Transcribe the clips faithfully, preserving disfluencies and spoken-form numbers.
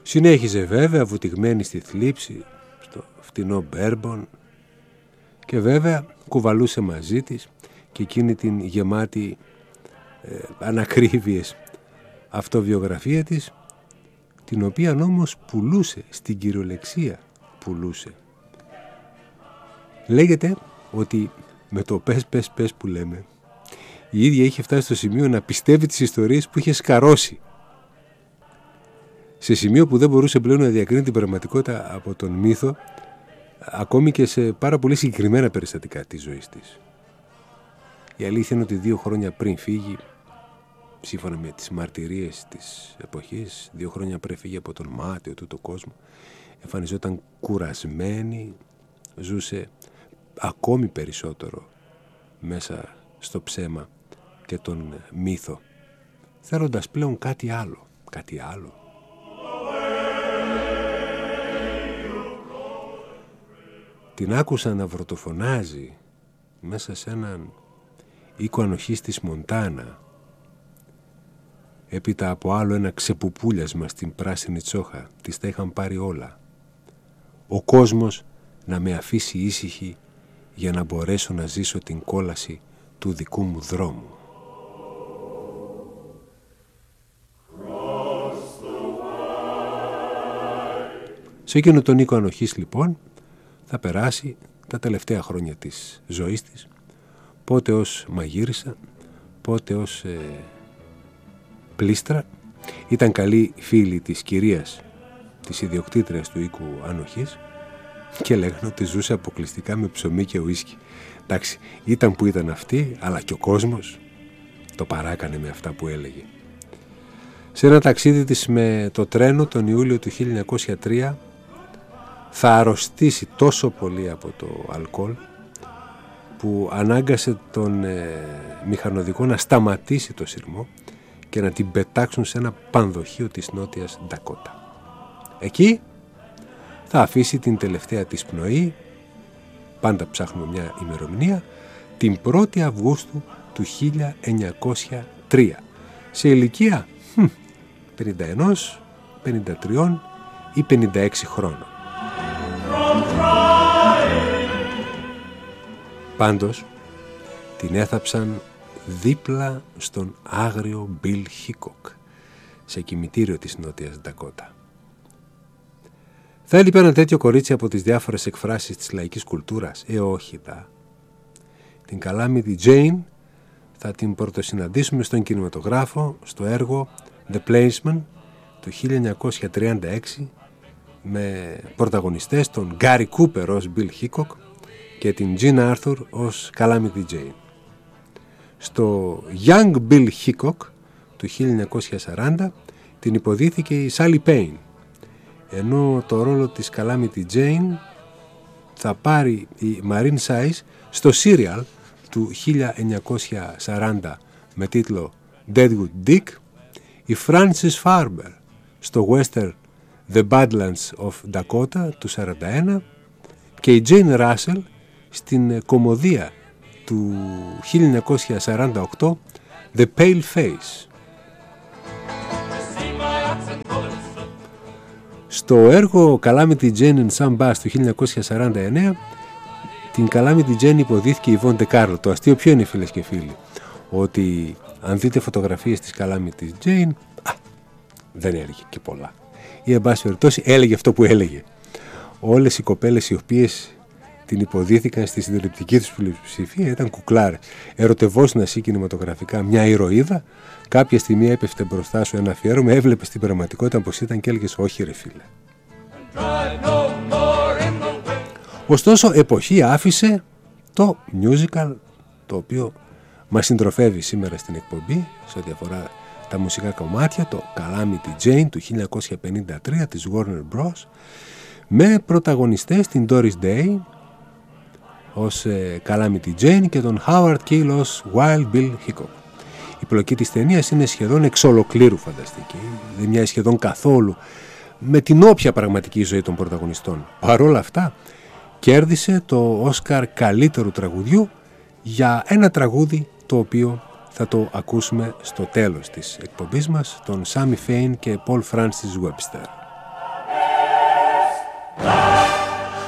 Συνέχιζε βέβαια βουτυγμένη στη θλίψη, στο φτηνό μπέρμπον, και βέβαια κουβαλούσε μαζί της και εκείνη την γεμάτη ε, ανακρίβειες αυτοβιογραφία της, την οποία όμως πουλούσε, στην κυριολεξία πουλούσε. Λέγεται ότι με το πες πες πες που λέμε, η ίδια είχε φτάσει στο σημείο να πιστεύει τις ιστορίες που είχε σκαρώσει, σε σημείο που δεν μπορούσε πλέον να διακρίνει την πραγματικότητα από τον μύθο, ακόμη και σε πάρα πολύ συγκεκριμένα περιστατικά της ζωής της. Η αλήθεια είναι ότι δύο χρόνια πριν φύγει, σύμφωνα με τις μαρτυρίες της εποχής, δύο χρόνια πριν φύγει από τον μάτιο του το κόσμο, εμφανιζόταν κουρασμένη, ζούσε ακόμη περισσότερο μέσα στο ψέμα και τον μύθο, θέλοντας πλέον κάτι άλλο, κάτι άλλο. Την άκουσα να βρωτοφωνάζει μέσα σε έναν οίκο ανοχής της Μοντάνα, έπειτα από άλλο ένα ξεπουπούλιασμα στην πράσινη τσόχα. Της τα είχαν πάρει όλα. Ο κόσμος να με αφήσει ήσυχη για να μπορέσω να ζήσω την κόλαση του δικού μου δρόμου. Σε εκείνο τον οίκο ανοχής λοιπόν θα περάσει τα τελευταία χρόνια της ζωής της, πότε ως μαγείρισα, πότε ως ε, πλήστρα. Ήταν καλή φίλη της κυρίας, της ιδιοκτήτριας του οίκου ανοχής, και λέγανε ότι ζούσε αποκλειστικά με ψωμί και ουίσκι. Εντάξει, ήταν που ήταν αυτή, αλλά και ο κόσμος το παράκανε με αυτά που έλεγε. Σε ένα ταξίδι της με το τρένο τον Ιούλιο του χίλια εννιακόσια τρία θα αρρωστήσει τόσο πολύ από το αλκοόλ που ανάγκασε τον ε, μηχανοδικό να σταματήσει το σειρμό και να την πετάξουν σε ένα πανδοχείο της Νότιας Ντακότα. Εκεί θα αφήσει την τελευταία της πνοή, πάντα ψάχνουμε μια ημερομηνία, την πρώτη Αυγούστου του χίλια εννιακόσια τρία, σε ηλικία hm, πενήντα ένα, πενήντα τρία ή πενήντα έξι χρόνων. Πάντως την έθαψαν δίπλα στον άγριο Μπιλ Χίκοκ, σε κημητήριο της Νότιας Ντακότα. Θα έλειπε ένα τέτοιο κορίτσι από τις διάφορες εκφράσεις της λαϊκής κουλτούρας? Ε, όχι τα. Την Calamity Jane θα την πρωτοσυναντήσουμε στον κινηματογράφο, στο έργο The Plainsman του χίλια εννιακόσια τριάντα έξι, με πρωταγωνιστές τον Γκάρι Κούπερ ως Bill Hickok και την Jean Arthur ως Calamity Jane. Στο Young Bill Hickok του χίλια εννιακόσια σαράντα την υποδίθηκε η Sally Payne, ενώ το ρόλο της Calamity Jane θα πάρει η Marine Size στο serial του χίλια εννιακόσια σαράντα με τίτλο Deadwood Dick, η Frances Farber στο western The Badlands of Dakota του σαράντα ένα και η Jane Russell στην κωμωδία του χίλια εννιακόσια σαράντα οκτώ The Pale Face. Στο έργο Calamity Jane and Sam Bass του χίλια εννιακόσια σαράντα εννέα την Calamity Jane υποδίθηκε η Yvonne De Carlo. Το αστείο ποιο είναι, φίλες και φίλοι? Ότι αν δείτε φωτογραφίες της Calamity Jane, α, δεν έλεγε και πολλά. Ή εν πάση περιπτώσει έλεγε αυτό που έλεγε. Όλες οι κοπέλες οι οποίες την υποδίθηκαν στη συντριπτική τους πλειοψηφία ήταν κουκλάρες. Ερωτευόσουν εσύ κινηματογραφικά μια ηρωίδα, κάποια στιγμή έπεφτε μπροστά σου ένα αφιέρωμα, έβλεπες την πραγματικότητα πως ήταν και έλεγες όχι ρε φίλε. Ωστόσο εποχή άφησε το musical, το οποίο μας συντροφεύει σήμερα στην εκπομπή σε ό,τι αφορά τα μουσικά κομμάτια, το Calamity Jane του χίλια εννιακόσια πενήντα τρία της Warner Bros, με πρωταγωνιστές την Doris Day ως ε, Calamity Jane και τον Howard Keel ως Wild Bill Hickok. Η πλοκή της ταινίας είναι σχεδόν εξ ολοκλήρου φανταστική, δεν μοιάζει σχεδόν καθόλου με την όποια πραγματική ζωή των πρωταγωνιστών. Παρ' όλα αυτά κέρδισε το Όσκαρ καλύτερου τραγουδιού για ένα τραγούδι το οποίο θα το ακούσουμε στο τέλος της εκπομπής μας, τον Sammy Fain και Paul Francis Webster.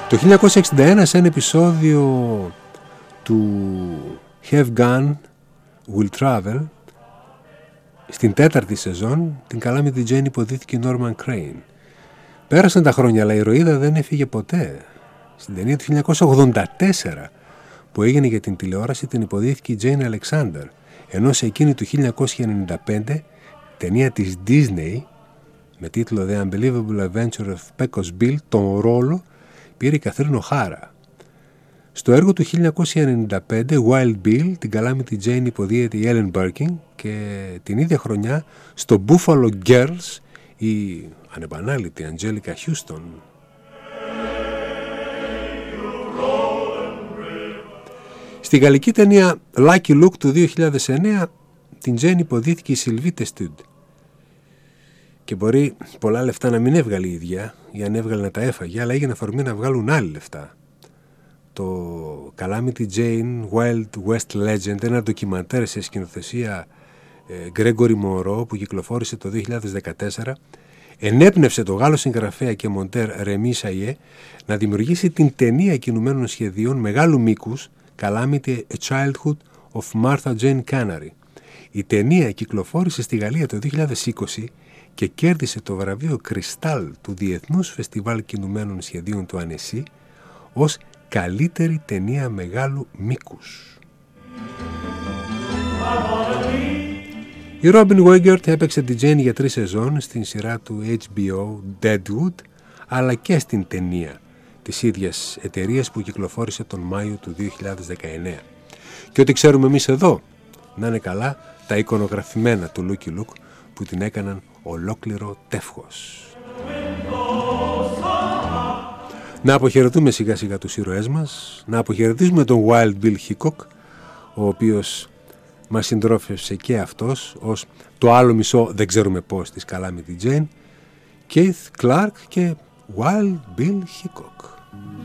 Το χίλια εννιακόσια εξήντα ένα, σε ένα επεισόδιο του Have Gun Will Travel, στην τέταρτη σεζόν, την Calamity Jane υποδίθηκε Norman Crane. Πέρασαν τα χρόνια, αλλά η ηρωίδα δεν έφυγε ποτέ. Στην ταινία του χίλια εννιακόσια ογδόντα τέσσερα που έγινε για την τηλεόραση, την υποδίθηκε η Jane Alexander, ενώ σε εκείνη του χίλια εννιακόσια ενενήντα πέντε, ταινία της Disney με τίτλο The Unbelievable Adventure of Pecos Bill, τον ρόλο πήρε η Καθρίν O'Hara. Στο έργο του χίλια εννιακόσια ενενήντα πέντε, Wild Bill, την Calamity Jane υποδίεται η Ellen Birkin, και την ίδια χρονιά στο Buffalo Girls η ανεπανάληπτη Angelica Houston. Στη γαλλική ταινία Lucky Luke του δύο χιλιάδες εννέα, την Jane υποδίθηκε η Sylvie Testud. Και μπορεί πολλά λεφτά να μην έβγαλε η ίδια, ή αν έβγαλε να τα έφαγε, αλλά έγινε αφορμή να βγάλουν άλλοι λεφτά. Το Calamity Jane Wild West Legend, ένα ντοκιμαντέρ σε σκηνοθεσία ε, Gregory Moreau που κυκλοφόρησε το δύο χιλιάδες δεκατέσσερα, ενέπνευσε το Γάλλο συγγραφέα και μοντέρ Rémi Chaillet να δημιουργήσει την ταινία κινουμένων σχεδίων μεγάλου μήκους Calamity A Childhood of Martha Jane Canary. Η ταινία κυκλοφόρησε στη Γαλλία το δύο χιλιάδες είκοσι και κέρδισε το βραβείο Κρυστάλ του Διεθνούς Φεστιβάλ Κινουμένων Σχεδίων του Ανεσί ως καλύτερη ταινία μεγάλου μήκους. Η Robin Weigert έπαιξε την Jane για τρεις σεζόν στην σειρά του έιτς μπι ο Deadwood, αλλά και στην ταινία της ίδιας εταιρείας που κυκλοφόρησε τον Μάιο του δύο χιλιάδες δεκαεννέα. Και ό,τι ξέρουμε εμείς εδώ, να είναι καλά τα εικονογραφημένα του Lucky Luke που την έκαναν ολόκληρο τεύχος. Να αποχαιρετούμε σιγά σιγά τους ήρωές μας, να αποχαιρετήσουμε τον Wild Bill Hickok, ο οποίος μας συντρόφευσε και αυτός ως το άλλο μισό, δεν ξέρουμε πώς, της Calamity Jane, Keith Clark και Wild Bill Hickok.